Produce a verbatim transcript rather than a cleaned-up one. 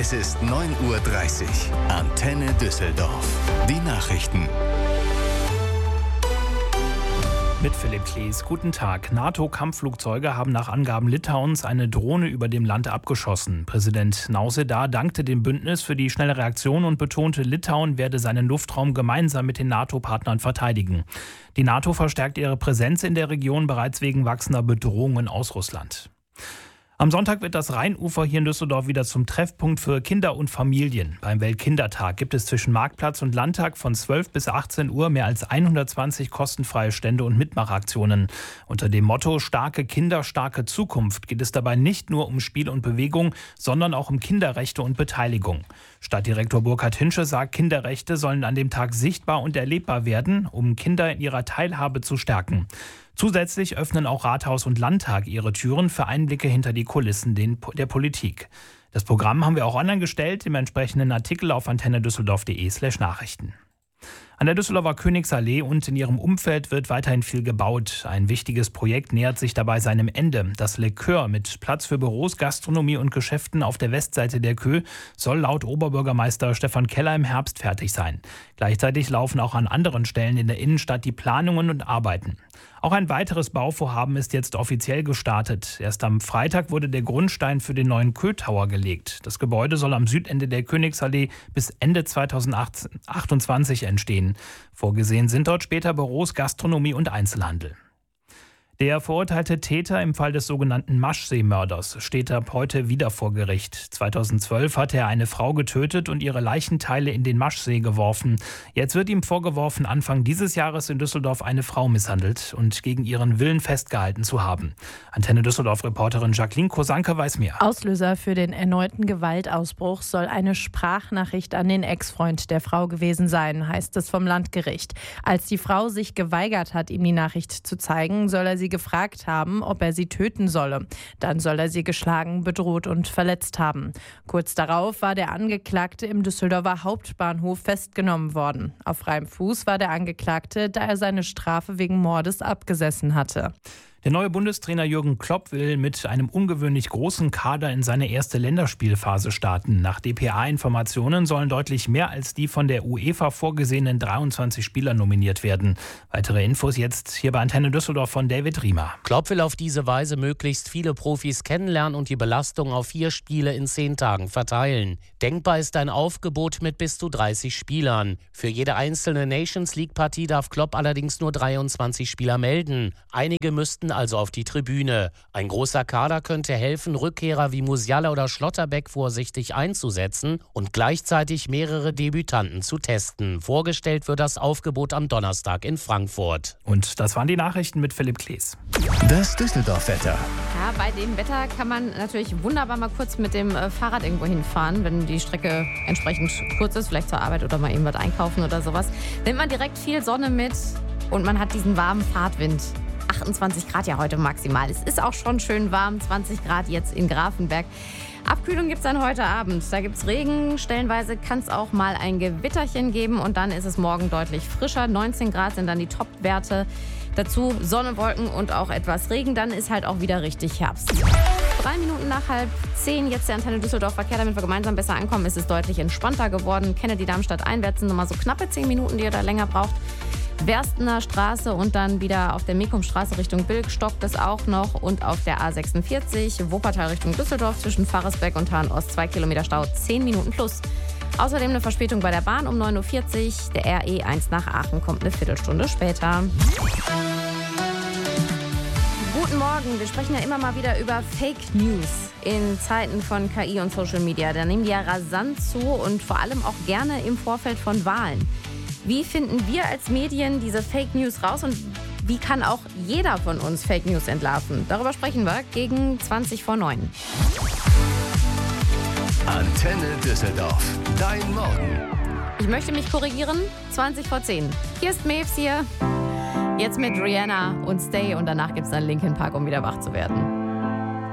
Es ist neun Uhr dreißig. Antenne Düsseldorf. Die Nachrichten. Mit Philipp Klees. Guten Tag. NATO-Kampfflugzeuge haben nach Angaben Litauens eine Drohne über dem Land abgeschossen. Präsident Nausėda dankte dem Bündnis für die schnelle Reaktion und betonte, Litauen werde seinen Luftraum gemeinsam mit den NATO-Partnern verteidigen. Die NATO verstärkt ihre Präsenz in der Region bereits wegen wachsender Bedrohungen aus Russland. Am Sonntag wird das Rheinufer hier in Düsseldorf wieder zum Treffpunkt für Kinder und Familien. Beim Weltkindertag gibt es zwischen Marktplatz und Landtag von zwölf bis achtzehn Uhr mehr als hundertzwanzig kostenfreie Stände und Mitmachaktionen. Unter dem Motto Starke Kinder, starke Zukunft geht es dabei nicht nur um Spiel und Bewegung, sondern auch um Kinderrechte und Beteiligung. Stadtdirektor Burkhard Hinsche sagt, Kinderrechte sollen an dem Tag sichtbar und erlebbar werden, um Kinder in ihrer Teilhabe zu stärken. Zusätzlich öffnen auch Rathaus und Landtag ihre Türen für Einblicke hinter die Kulissen der Politik. Das Programm haben wir auch online gestellt, im entsprechenden Artikel auf antennedüsseldorf.de slash Nachrichten. An der Düsseldorfer Königsallee und in ihrem Umfeld wird weiterhin viel gebaut. Ein wichtiges Projekt nähert sich dabei seinem Ende. Das Le Coeur mit Platz für Büros, Gastronomie und Geschäften auf der Westseite der Kö soll laut Oberbürgermeister Stefan Keller im Herbst fertig sein. Gleichzeitig laufen auch an anderen Stellen in der Innenstadt die Planungen und Arbeiten. Auch ein weiteres Bauvorhaben ist jetzt offiziell gestartet. Erst am Freitag wurde der Grundstein für den neuen Kö-Tower gelegt. Das Gebäude soll am Südende der Königsallee bis Ende zweitausendachtundzwanzig entstehen. Vorgesehen sind dort später Büros, Gastronomie und Einzelhandel. Der verurteilte Täter im Fall des sogenannten Maschsee-Mörders steht ab heute wieder vor Gericht. zweitausendzwölf hatte er eine Frau getötet und ihre Leichenteile in den Maschsee geworfen. Jetzt wird ihm vorgeworfen, Anfang dieses Jahres in Düsseldorf eine Frau misshandelt und gegen ihren Willen festgehalten zu haben. Antenne Düsseldorf-Reporterin Jacqueline Kosanke weiß mehr. Auslöser für den erneuten Gewaltausbruch soll eine Sprachnachricht an den Ex-Freund der Frau gewesen sein, heißt es vom Landgericht. Als die Frau sich geweigert hat, ihm die Nachricht zu zeigen, soll er sie gefragt haben, ob er sie töten solle. Dann soll er sie geschlagen, bedroht und verletzt haben. Kurz darauf war der Angeklagte im Düsseldorfer Hauptbahnhof festgenommen worden. Auf freiem Fuß war der Angeklagte, da er seine Strafe wegen Mordes abgesessen hatte. Der neue Bundestrainer Jürgen Klopp will mit einem ungewöhnlich großen Kader in seine erste Länderspielphase starten. Nach D P A-Informationen sollen deutlich mehr als die von der UEFA vorgesehenen dreiundzwanzig Spieler nominiert werden. Weitere Infos jetzt hier bei Antenne Düsseldorf von David Riemer. Klopp will auf diese Weise möglichst viele Profis kennenlernen und die Belastung auf vier Spiele in zehn Tagen verteilen. Denkbar ist ein Aufgebot mit bis zu dreißig Spielern. Für jede einzelne Nations-League-Partie darf Klopp allerdings nur dreiundzwanzig Spieler melden. Einige müssten also auf die Tribüne. Ein großer Kader könnte helfen, Rückkehrer wie Musiala oder Schlotterbeck vorsichtig einzusetzen und gleichzeitig mehrere Debütanten zu testen. Vorgestellt wird das Aufgebot am Donnerstag in Frankfurt. Und das waren die Nachrichten mit Philipp Klees. Das Düsseldorf-Wetter. Ja, bei dem Wetter kann man natürlich wunderbar mal kurz mit dem Fahrrad irgendwo hinfahren, wenn die Strecke entsprechend kurz ist, vielleicht zur Arbeit oder mal eben was einkaufen oder sowas. Nimmt man direkt viel Sonne mit und man hat diesen warmen Fahrtwind. achtundzwanzig Grad ja heute maximal. Es ist auch schon schön warm, zwanzig Grad jetzt in Grafenberg. Abkühlung gibt es dann heute Abend. Da gibt es Regen, stellenweise kann es auch mal ein Gewitterchen geben und dann ist es morgen deutlich frischer. neunzehn Grad sind dann die Top-Werte. Dazu Sonne, Wolken und auch etwas Regen, dann ist halt auch wieder richtig Herbst. Drei Minuten nach halb zehn, jetzt der Antenne Düsseldorf Verkehr, damit wir gemeinsam besser ankommen, ist es deutlich entspannter geworden. Kennedy-Darmstadt einwärts sind nochmal so knappe zehn Minuten, die ihr da länger braucht. Werstener Straße und dann wieder auf der Mekumstraße Richtung Bilk stockt es auch noch und auf der A sechsundvierzig Wuppertal Richtung Düsseldorf zwischen Pfarrersbeck und Hahn-Ost zwei Kilometer Stau, zehn Minuten plus. Außerdem eine Verspätung bei der Bahn um neun Uhr vierzig. Der R E eins nach Aachen kommt eine Viertelstunde später. Guten Morgen, wir sprechen ja immer mal wieder über Fake News in Zeiten von K I und Social Media. Da nehmen die ja rasant zu und vor allem auch gerne im Vorfeld von Wahlen. Wie finden wir als Medien diese Fake News raus und wie kann auch jeder von uns Fake News entlarven? Darüber sprechen wir gegen zwanzig vor neun. Antenne Düsseldorf, dein Morgen. Ich möchte mich korrigieren, zwanzig vor zehn. Hier ist Maves hier, jetzt mit Rihanna und Stay und danach gibt es dann Linkin Park, um wieder wach zu werden.